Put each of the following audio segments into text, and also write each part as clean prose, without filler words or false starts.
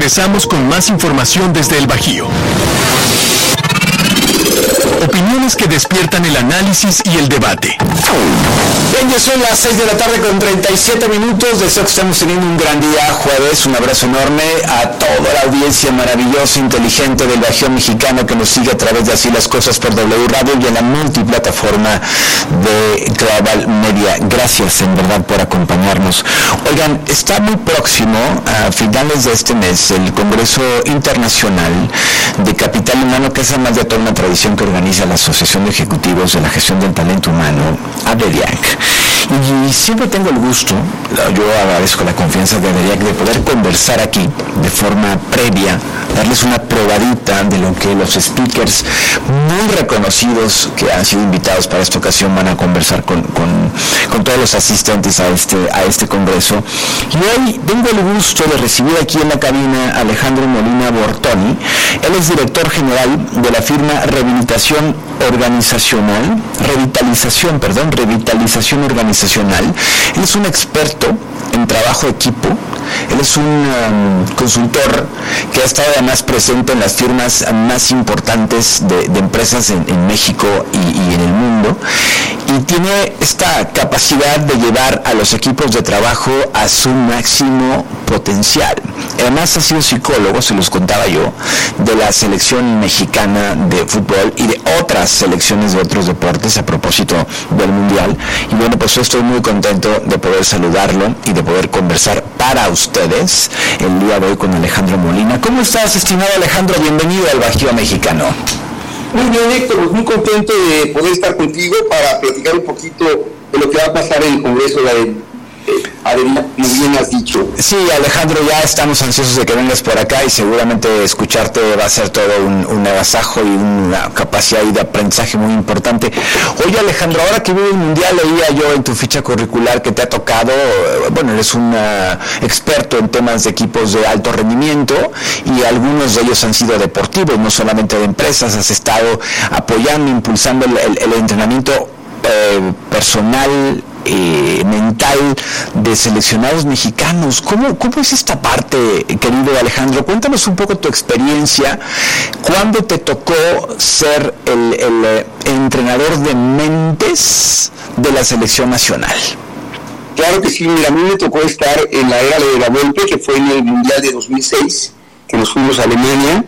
Regresamos con más información desde el Bajío. Opiniones que despiertan el análisis y el debate. Bien, ya son las 6 de la tarde con 37 minutos. Deseo que estamos teniendo un gran día, jueves. Un abrazo enorme a toda la audiencia maravillosa, inteligente del Bajío mexicano que nos sigue a través de Así las Cosas por W Radio y en la multiplataforma de Global Media. Gracias, en verdad, por acompañarnos. Oigan, está muy próximo, a finales de este mes, el Congreso Internacional de Capital Humano, que es además de toda una tradición que organiza la Asociación de Ejecutivos de la Gestión del Talento Humano, ADERIAC. Y siempre tengo el gusto, yo agradezco la confianza de ADERIAC, de poder conversar aquí de forma previa, darles una probadita de lo que los speakers muy reconocidos que han sido invitados para esta ocasión van a conversar con todos los asistentes a este congreso. Y hoy tengo el gusto de recibir aquí en la cabina a Alejandro Molina Bortoni. Él es director general de la firma Revitalización Organizacional. Él es un experto en trabajo equipo. Él es un consultor que ha estado además presente en las firmas más importantes de empresas en México y en el mundo, y tiene esta capacidad de llevar a los equipos de trabajo a su máximo potencial. Además ha sido psicólogo, se los contaba yo, de la selección mexicana de fútbol y de otras selecciones de otros deportes a propósito del Mundial. Y bueno, pues yo estoy muy contento de poder saludarlo y de poder conversar para ustedes el día de hoy con Alejandro Molina. ¿Cómo estás, estimado Alejandro? Bienvenido al Bajío mexicano. Muy bien, Héctor, pues muy contento de poder estar contigo para platicar un poquito de lo que va a pasar en el Congreso de ADERIAC, como bien has dicho. Sí, Alejandro, ya estamos ansiosos de que vengas por acá y seguramente escucharte va a ser todo un agasajo y una capacidad de aprendizaje muy importante. Oye, Alejandro, ahora que vive el Mundial, leía yo en tu ficha curricular que te ha tocado, bueno, eres un experto en temas de equipos de alto rendimiento y algunos de ellos han sido deportivos, no solamente de empresas. Has estado apoyando, impulsando el entrenamiento personal, mental de seleccionados mexicanos. ¿Cómo es esta parte, querido Alejandro? Cuéntanos un poco tu experiencia. ¿Cuándo te tocó ser el entrenador de mentes de la selección nacional? Claro que sí, mira, a mí me tocó estar en la era de la Volpe, que fue en el Mundial de 2006, que nos fuimos a Alemania,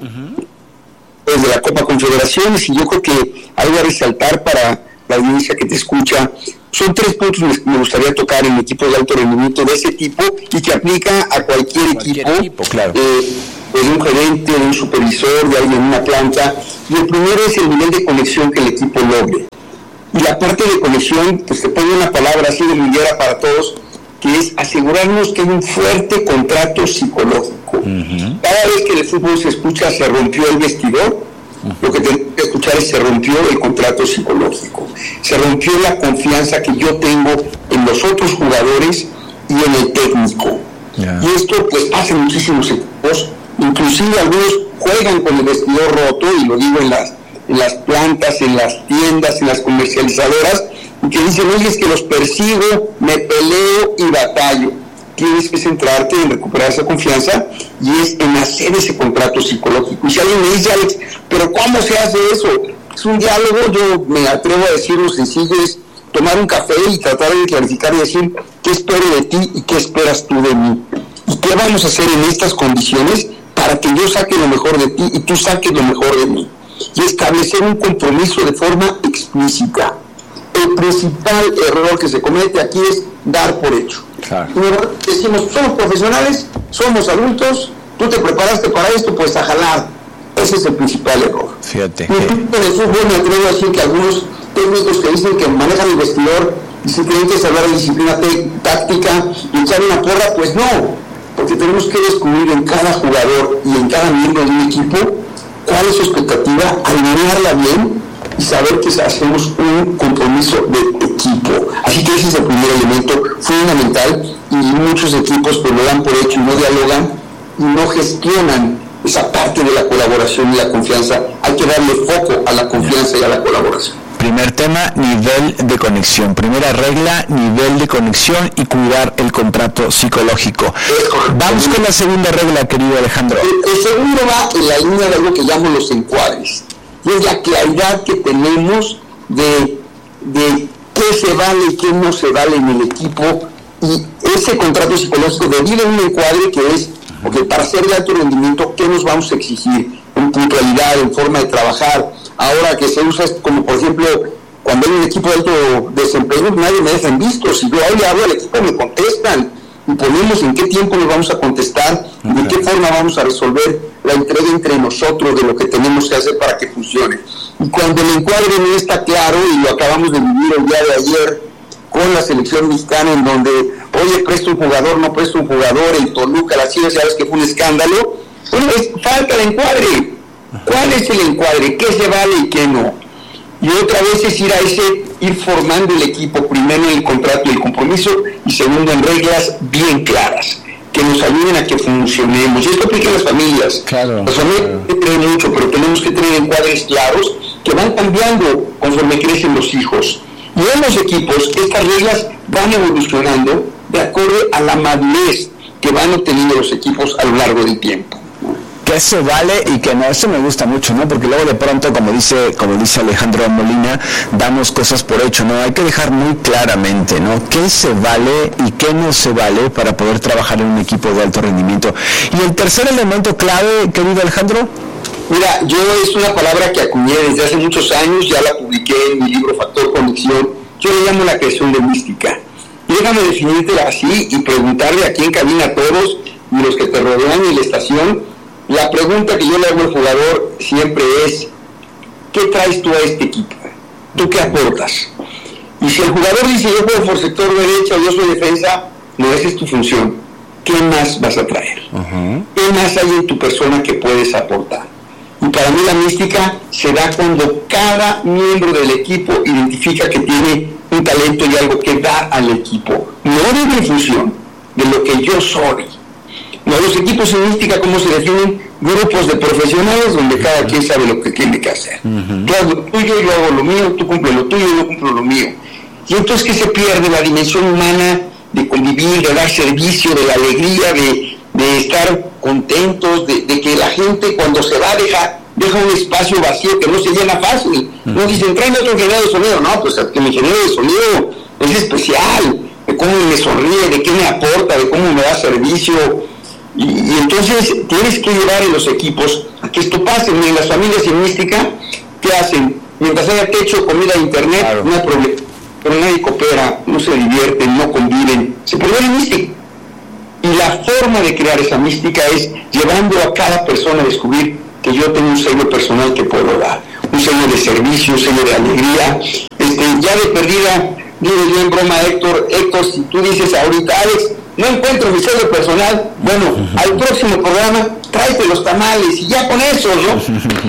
desde la Copa Confederaciones, y yo creo que algo a resaltar para la audiencia que te escucha. Son 3 puntos que me gustaría tocar en equipos de alto rendimiento de ese tipo y que aplica a cualquier equipo, claro. De un gerente, de un supervisor, de alguien en una planta. Y el primero es el nivel de conexión que el equipo logre. Y la parte de conexión, pues te pongo una palabra así de liguera para todos, que es asegurarnos que hay un fuerte contrato psicológico. Uh-huh. Cada vez que el fútbol se escucha se rompió el vestidor, lo que tenemos que escuchar es se rompió el contrato psicológico, se rompió la confianza que yo tengo en los otros jugadores y en el técnico. Yeah. Y esto pues pasa en muchísimos equipos, inclusive algunos juegan con el vestidor roto, y lo digo en las plantas, en las tiendas, en las comercializadoras, y que dicen, oye, es que los persigo, me peleo y batallo. Tienes que centrarte en recuperar esa confianza y es en hacer ese contrato psicológico. Y si alguien me dice, Alex, ¿pero cómo se hace eso? Es un diálogo, yo me atrevo a decir lo sencillo, es tomar un café y tratar de clarificar y decir qué espero de ti y qué esperas tú de mí. ¿Y qué vamos a hacer en estas condiciones para que yo saque lo mejor de ti y tú saques lo mejor de mí? Y establecer un compromiso de forma explícita. El principal error que se comete aquí es dar por hecho. Claro. Decimos, somos profesionales, somos adultos, tú te preparaste para esto, pues a jalar. Ese es el principal error. Fíjate. En el fútbol me atrevo a decir que algunos técnicos que dicen que manejan el vestidor dicen que hay que saber de disciplina táctica y echar una porra, pues no, porque tenemos que descubrir en cada jugador y en cada miembro de un equipo cuál es su expectativa, alinearla bien y saber que hacemos un compromiso de equipo. Así que ese es el primer elemento fundamental, y muchos equipos pues lo dan por hecho y no dialogan y no gestionan esa parte de la colaboración y la confianza. Hay que darle foco a la confianza y a la colaboración. Primer tema, nivel de conexión. Primera regla, nivel de conexión y cuidar el contrato psicológico. Vamos con la segunda regla, querido Alejandro. El segundo va en la línea de algo que llamo los encuadres. Y es la claridad que tenemos de qué se vale y qué no se vale en el equipo. Y ese contrato psicológico deriva en un encuadre que es, porque para ser de alto rendimiento, ¿qué nos vamos a exigir? En puntualidad, en forma de trabajar. Ahora que se usa como, por ejemplo, cuando hay un equipo de alto desempeño, nadie me deja en visto. Si yo le hablo al equipo, me contestan. Y ponemos en qué tiempo nos vamos a contestar y de qué forma vamos a resolver la entrega entre nosotros de lo que tenemos que hacer para que funcione. Y cuando el encuadre no está claro, y lo acabamos de vivir el día de ayer con la selección mexicana, en donde, oye, presto un jugador, no presto un jugador, el Toluca, las Chivas, sabes que fue un escándalo. Bueno, falta el encuadre. ¿Cuál es el encuadre? ¿Qué se vale y qué no? Y otra vez es ir formando el equipo, primero en el contrato y el compromiso, y segundo en reglas bien claras, que nos ayuden a que funcionemos. Y esto aplica a las familias. Claro, las familias creen mucho, pero tenemos que tener encuadres claros que van cambiando conforme crecen los hijos. Y en los equipos, estas reglas van evolucionando de acuerdo a la madurez que van obteniendo los equipos a lo largo del tiempo. ¿Qué se vale y qué no? Eso me gusta mucho, ¿no? Porque luego de pronto, como dice Alejandro Molina, damos cosas por hecho, ¿no? Hay que dejar muy claramente, ¿no? ¿Qué se vale y qué no se vale para poder trabajar en un equipo de alto rendimiento? Y el tercer elemento clave, querido Alejandro. Mira, yo es una palabra que acuñé desde hace muchos años, ya la publiqué en mi libro Factor Conexión. Yo le llamo la creación de mística. Y déjame definírtela así y preguntarle aquí en cabina a todos y los que te rodean y la estación. La pregunta que yo le hago al jugador siempre es, ¿qué traes tú a este equipo? ¿Tú qué aportas? Y si el jugador dice, yo juego por sector derecho, yo soy defensa, no, esa es tu función. ¿Qué más vas a traer? ¿Qué más hay en tu persona que puedes aportar? Y para mí la mística se da cuando cada miembro del equipo identifica que tiene un talento y algo que da al equipo. No de mi función, de lo que yo soy. No, los equipos en mística, ¿cómo se definen? Grupos de profesionales donde cada quien sabe lo que tiene que hacer. Tú haces lo tuyo, yo hago lo mío, tú cumples lo tuyo, yo cumplo lo mío. Y entonces, ¿qué se pierde? La dimensión humana de convivir, de dar servicio, de la alegría, de estar contentos, de que la gente cuando se va deja un espacio vacío que no se llena fácil. No dicen, tráeme otro ingeniero de sonido. No, pues que mi ingeniero de sonido es especial, de cómo me sonríe, de qué me aporta, de cómo me da servicio. Y entonces tienes que llevar en los equipos a que esto pase. En las familias en mística, ¿qué hacen? Mientras haya techo, comida e internet, claro, no hay problema. Pero nadie coopera, no se divierten, no conviven, se pierde mística. Y la forma de crear esa mística es llevando a cada persona a descubrir que yo tengo un sello personal que puedo dar, un sello de servicio, un sello de alegría. Ya de perdida, digo yo en broma, Héctor, si tú dices ahorita, Alex, no encuentro mi sello personal, bueno, al próximo programa tráete los tamales y ya con eso, ¿no?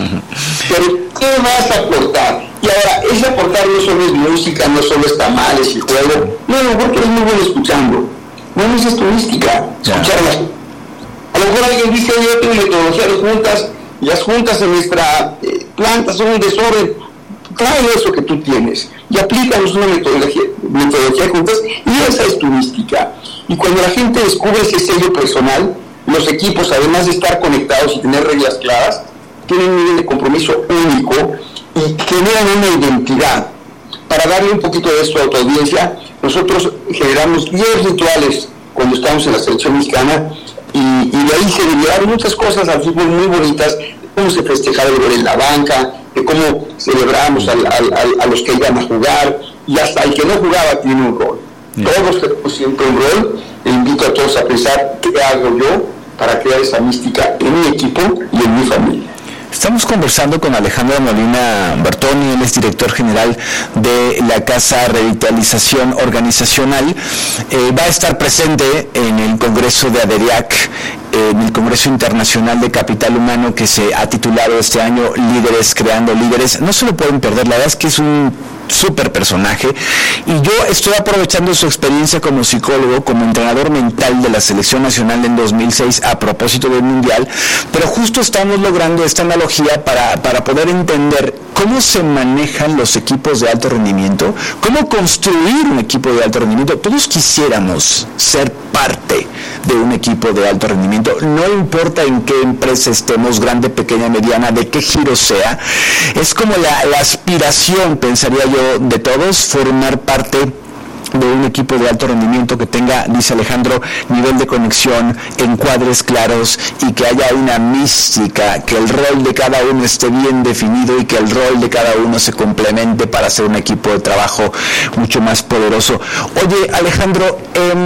Pero ¿qué vas a aportar? Y ahora, ese aportar no solo es música, no solo es tamales y juego, no, porque eres muy bueno escuchando. No, esa es tu mística, escucharlas. A lo mejor alguien dice, yo tengo metodología de juntas, y las juntas en nuestra planta son un desorden. Trae eso que tú tienes y aplícanos una metodología de juntas, y esa es tu mística. Y cuando la gente descubre ese sello personal, los equipos, además de estar conectados y tener reglas claras, tienen un nivel de compromiso único y generan una identidad. Para darle un poquito de esto a tu audiencia, nosotros generamos 10 rituales cuando estamos en la selección mexicana, y de ahí se derivaron muchas cosas al fútbol muy bonitas, de cómo se festejaba el gol en la banca, de cómo celebramos a los que iban a jugar, y hasta el que no jugaba tiene un rol. Todos tenemos siempre un rol. Le invito a todos a pensar qué hago yo para crear esa mística en mi equipo y en mi familia. Estamos conversando con Alejandro Molina Bertoni, él es director general de la Casa Revitalización Organizacional. Va a estar presente en el Congreso de ADERIAC, en el Congreso Internacional de Capital Humano, que se ha titulado este año Líderes Creando Líderes. No se lo pueden perder, la verdad es que es un súper personaje, y yo estoy aprovechando su experiencia como psicólogo, como entrenador mental de la Selección Nacional en 2006 a propósito del Mundial, pero justo estamos logrando esta analogía para poder entender cómo se manejan los equipos de alto rendimiento, cómo construir un equipo de alto rendimiento. Todos quisiéramos ser parte de un equipo de alto rendimiento, no importa en qué empresa estemos, grande, pequeña, mediana, de qué giro sea. Es como la aspiración, pensaría yo, de todos, formar parte de un equipo de alto rendimiento que tenga, dice Alejandro, nivel de conexión, encuadres claros y que haya una mística, que el rol de cada uno esté bien definido y que el rol de cada uno se complemente para hacer un equipo de trabajo mucho más poderoso. Oye, Alejandro,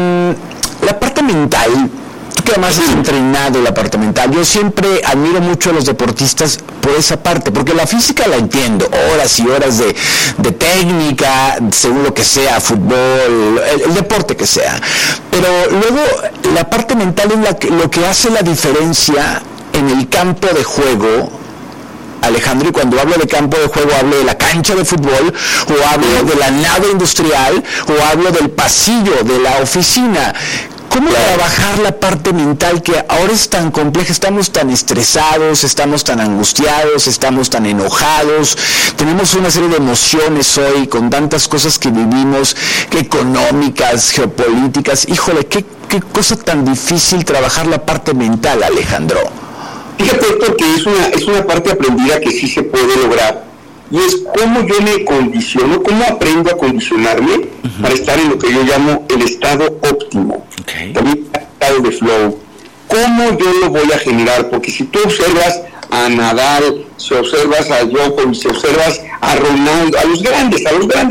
la parte mental, tú que además has entrenado la parte mental, yo siempre admiro mucho a los deportistas por esa parte, porque la física la entiendo, horas y horas de técnica, según lo que sea, fútbol, el deporte que sea, pero luego la parte mental es lo que hace la diferencia en el campo de juego, Alejandro, y cuando hablo de campo de juego hablo de la cancha de fútbol, o hablo de la nave industrial, o hablo del pasillo de la oficina. ¿Cómo trabajar la parte mental que ahora es tan compleja? Estamos tan estresados, estamos tan angustiados, estamos tan enojados, tenemos una serie de emociones hoy con tantas cosas que vivimos, que económicas, geopolíticas. Híjole, qué cosa tan difícil trabajar la parte mental, Alejandro. Fíjate, Héctor, que es una parte aprendida que sí se puede lograr, y es cómo yo me condiciono, cómo aprendo a condicionarme para estar en lo que yo llamo el estado óptimo, también el estado de flow. ¿Cómo yo lo voy a generar? Porque si tú observas a Nadal, si observas a Djokovic, si observas a Ronaldo, a los grandes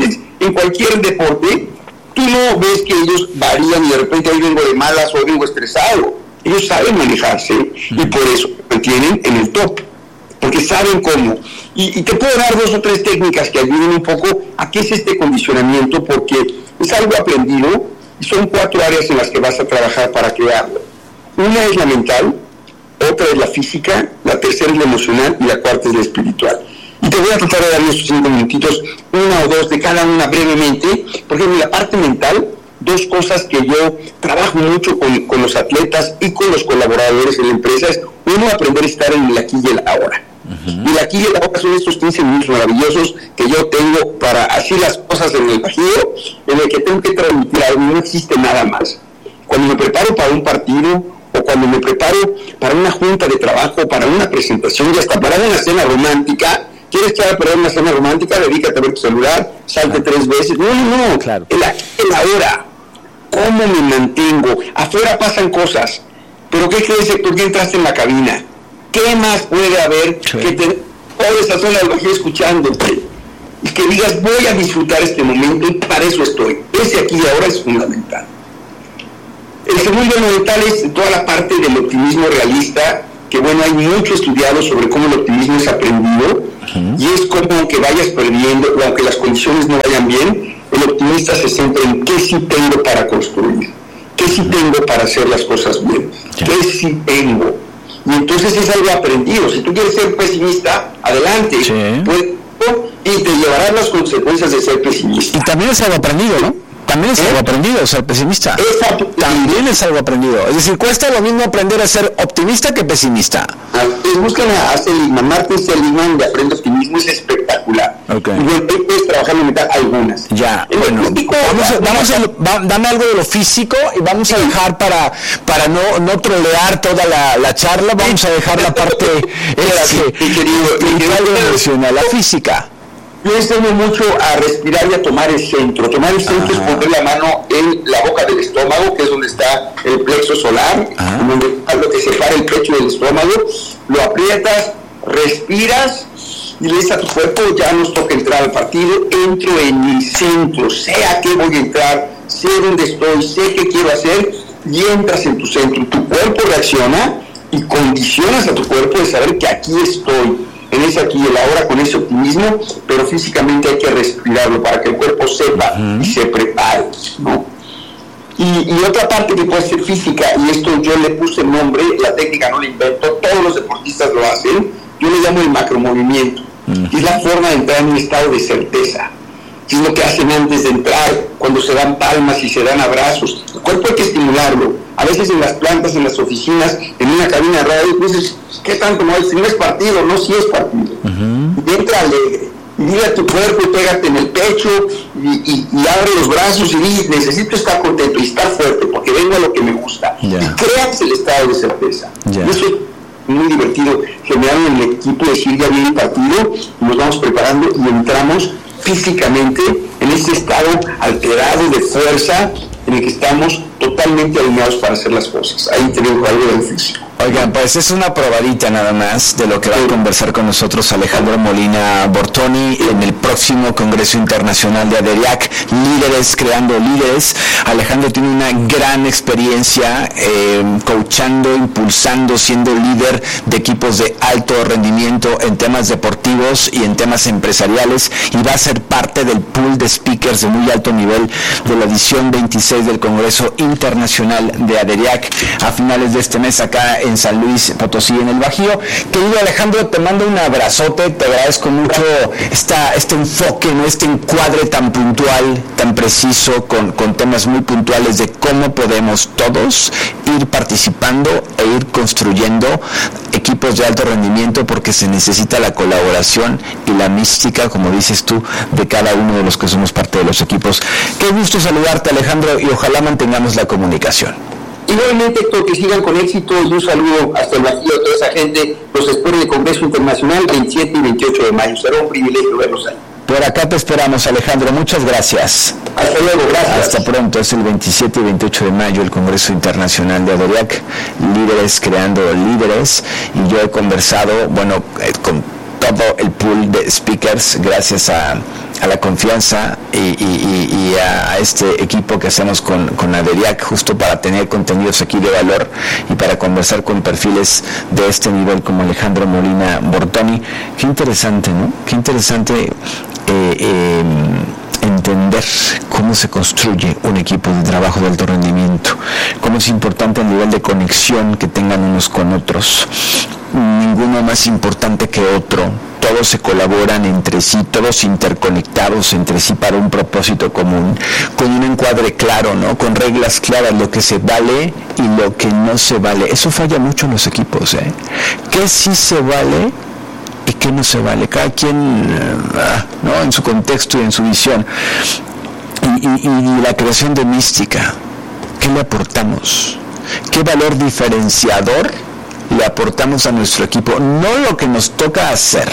en cualquier deporte, tú no ves que ellos varían y de repente hoy vengo de malas, hoy vengo estresado. Ellos saben manejarse y por eso se mantienen en el top, porque saben cómo. Y te puedo dar 2 o 3 técnicas que ayuden un poco a qué es este condicionamiento, porque es algo aprendido y son 4 áreas en las que vas a trabajar para crearlo. Una es la mental, otra es la física, la tercera es la emocional y la cuarta es la espiritual. Y te voy a tratar de dar estos 5 minutitos, 1 o 2 de cada una brevemente, porque en la parte mental, 2 cosas que yo trabajo mucho con los atletas y con los colaboradores en la empresa es, 1, aprender a estar en el aquí y el ahora. Y el aquí y el ahora son estos 15 minutos maravillosos que yo tengo para hacer las cosas en el bajío, en el que tengo que transmitir algo, no existe nada más. Cuando me preparo para un partido, o cuando me preparo para una junta de trabajo, para una presentación, y hasta para una cena romántica. ¿Quieres echar a perder una cena romántica? Dedícate a ver tu celular, salte 3 veces. No, claro. El aquí y el ahora. ¿Cómo me mantengo? Afuera pasan cosas, pero ¿qué crees? ¿Por qué entraste en la cabina? ¿Qué más puede haber que toda esa zona del bajío escuchándote? Y que digas, voy a disfrutar este momento y para eso estoy. Ese aquí y ahora es fundamental. El segundo fundamental es toda la parte del optimismo realista, que bueno, hay mucho estudiado sobre cómo el optimismo es aprendido, y es como que vayas perdiendo, o aunque las condiciones no vayan bien, el optimista se centra en qué sí tengo para construir, qué sí tengo para hacer las cosas bien, qué sí tengo. Y entonces es algo aprendido. Si tú quieres ser pesimista, adelante, pues, y te llevarás las consecuencias de ser pesimista. Y también es algo aprendido, ¿no? También es algo aprendido ser pesimista. También es algo aprendido. Es decir, cuesta lo mismo aprender a ser optimista que pesimista. Buscan a Seligman, Martin Seligman de Aprende Optimismo, es espectacular. Okay. Y bueno, puedes trabajar en metal algunas. Ya, bueno, dame algo de lo físico y vamos a dejar para no trolear toda la charla, vamos a dejar la parte emocional, la física. Yo enseño mucho a respirar y a tomar el centro. Tomar el centro es poner la mano en la boca del estómago, que es donde está el plexo solar, donde lo que separa el pecho del estómago. Lo aprietas, respiras y le dices a tu cuerpo, ya nos toca entrar al partido, entro en mi centro, sé a qué voy a entrar, sé dónde estoy, sé qué quiero hacer, y entras en tu centro. Tu cuerpo reacciona y condicionas a tu cuerpo de saber que aquí estoy, en ese aquí y el ahora, con ese optimismo, pero físicamente hay que respirarlo para que el cuerpo sepa y se prepare, ¿no? Y otra parte que puede ser física, y esto yo le puse el nombre, la técnica no la invento, todos los deportistas lo hacen, yo le llamo el macromovimiento, y es la forma de entrar en un estado de certeza. Es lo que hacen antes de entrar, cuando se dan palmas y se dan abrazos. El cuerpo hay que estimularlo. A veces en las plantas, en las oficinas, en una cabina de radio, dices, ¿qué tanto no es? Si no es partido, no, si es partido. Y entra alegre. y dile a tu cuerpo, pégate en el pecho y abre los brazos y di, necesito estar contento y estar fuerte porque vengo a lo que me gusta. Y creas el estado de certeza. Y eso es muy divertido, generar en el equipo, decir ya viene el partido, y nos vamos preparando y entramos físicamente en este estado alterado de fuerza en el que estamos totalmente alineados para hacer las cosas. Ahí tenemos algo de físico. Oigan, pues es una probadita nada más de lo que va a conversar con nosotros Alejandro Molina Bortoni en el próximo Congreso Internacional de ADERIAC, Líderes Creando Líderes. Alejandro tiene una gran experiencia coachando, impulsando, siendo líder de equipos de alto rendimiento en temas deportivos y en temas empresariales, y va a ser parte del pool de speakers de muy alto nivel de la edición 26 del Congreso Internacional de ADERIAC a finales de este mes acá en San Luis Potosí, en el Bajío. Querido Alejandro, te mando un abrazote, te agradezco mucho este enfoque, ¿no? Este encuadre tan puntual, tan preciso, con temas muy puntuales de cómo podemos todos ir participando e ir construyendo equipos de alto rendimiento, porque se necesita la colaboración y la mística, como dices tú, de cada uno de los que somos parte de los equipos. Qué gusto saludarte, Alejandro, y ojalá mantengamos la comunicación. Igualmente, Héctor, que sigan con éxito y un saludo hasta el Bajío a toda esa gente. Los espero en el Congreso Internacional 27 y 28 de mayo. Será un privilegio verlos ahí. Por acá te esperamos, Alejandro. Muchas gracias. Hasta luego, gracias. Hasta pronto. Es el 27 y 28 de mayo el Congreso Internacional de ADERIAC, Líderes Creando Líderes. Y yo he conversado, con todo el pool de speakers, gracias a la confianza y a este equipo que hacemos con ADERIAC, justo para tener contenidos aquí de valor y para conversar con perfiles de este nivel como Alejandro Molina Bortoni. Qué interesante, ¿no? Qué interesante entender cómo se construye un equipo de trabajo de alto rendimiento, cómo es importante el nivel de conexión que tengan unos con otros. Ninguno más importante que otro, todos se colaboran entre sí, todos interconectados entre sí para un propósito común, con un encuadre claro, ¿no? Con reglas claras, lo que se vale y lo que no se vale. Eso falla mucho en los equipos, ¿eh? ¿Qué sí se vale y qué no se vale? Cada quien, ¿no? En su contexto y en su visión. Y la creación de mística, ¿qué le aportamos? ¿Qué valor diferenciador le aportamos a nuestro equipo? No lo que nos toca hacer,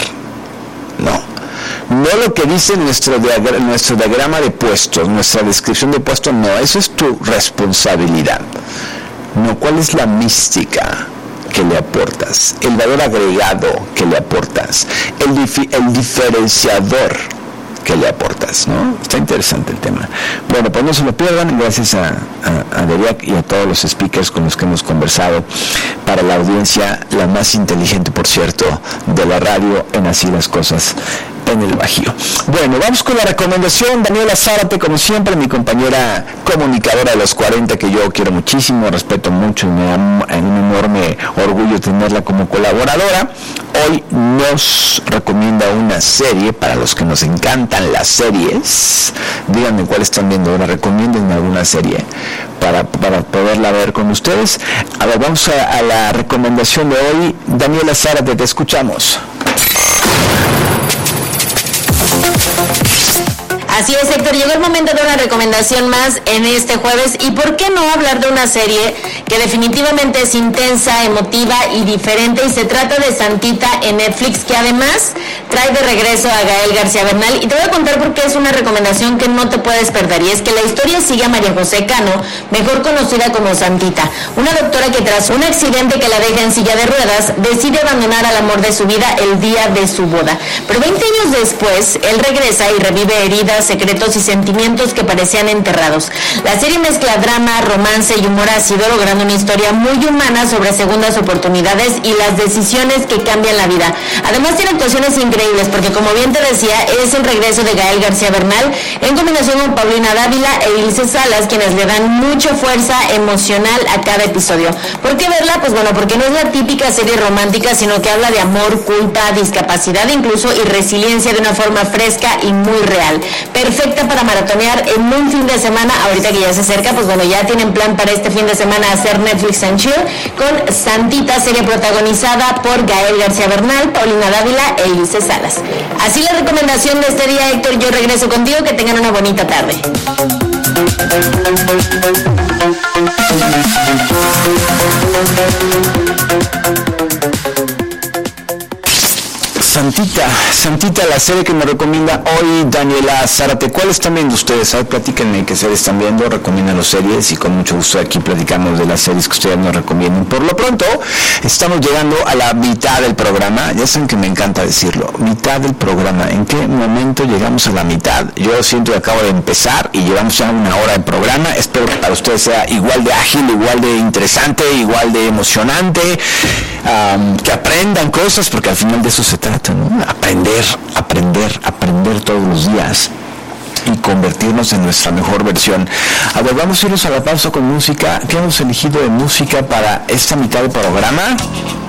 no lo que dice nuestro diagrama de puestos, nuestra descripción de puestos, no, eso es tu responsabilidad. No, ¿cuál es la mística que le aportas? El valor agregado que le aportas, el diferenciador que le aportas, ¿no? Está interesante el tema. Bueno, pues no se lo pierdan, gracias a ADERIAC y a todos los speakers con los que hemos conversado, para la audiencia, la más inteligente, por cierto, de la radio en Así las Cosas en el Bajío. Bueno, vamos con la recomendación. Daniela Zárate, como siempre, mi compañera comunicadora de los 40, que yo quiero muchísimo, respeto mucho y me da un enorme orgullo tenerla como colaboradora. Hoy nos recomienda una serie, para los que nos encantan las series. Díganme cuál están viendo ahora, recomiéndenme alguna serie para poderla ver con ustedes. A ver, vamos a la recomendación de hoy. Daniela Zárate, te escuchamos. Así es, Héctor, llegó el momento de una recomendación más en este jueves, y por qué no hablar de una serie que definitivamente es intensa, emotiva y diferente, y se trata de Santita en Netflix, que además trae de regreso a Gael García Bernal, y te voy a contar por qué es una recomendación que no te puedes perder. Y es que la historia sigue a María José Cano, mejor conocida como Santita, una doctora que tras un accidente que la deja en silla de ruedas, decide abandonar al amor de su vida el día de su boda. Pero 20 años después, él regresa y revive heridas, secretos y sentimientos que parecían enterrados. La serie mezcla drama, romance y humor ácido, logrando una historia muy humana sobre segundas oportunidades y las decisiones que cambian la vida. Además tiene actuaciones increíbles, porque como bien te decía, es el regreso de Gael García Bernal en combinación con Paulina Dávila e Ilse Salas, quienes le dan mucha fuerza emocional a cada episodio. ¿Por qué verla? Pues bueno, porque no es la típica serie romántica, sino que habla de amor, culpa, discapacidad incluso, y resiliencia de una forma fresca y muy real. perfecta para maratonear en un fin de semana. Ahorita que ya se acerca, pues bueno, ya tienen plan para este fin de semana hacer Netflix and Chill con Santita, serie protagonizada por Gael García Bernal, Paulina Dávila e Ilse Salas. Así la recomendación de este día, Héctor. Yo regreso contigo, que tengan una bonita tarde. Santita, la serie que me recomienda hoy Daniela Zárate. ¿Cuáles están viendo ustedes? A ver, platíquenme qué series están viendo, recomiendan las series y con mucho gusto aquí platicamos de las series que ustedes nos recomiendan. Por lo pronto, estamos llegando a la mitad del programa. Ya saben que me encanta decirlo, mitad del programa. ¿En qué momento llegamos a la mitad? Yo siento que acabo de empezar y llevamos ya una hora de programa. Espero que para ustedes sea igual de ágil, igual de interesante, igual de emocionante, que aprendan cosas, porque al final de eso se trata, ¿no? Aprender todos los días y convertirnos en nuestra mejor versión. A ver, vamos a irnos a la pausa con música. ¿Qué hemos elegido de música para esta mitad del programa?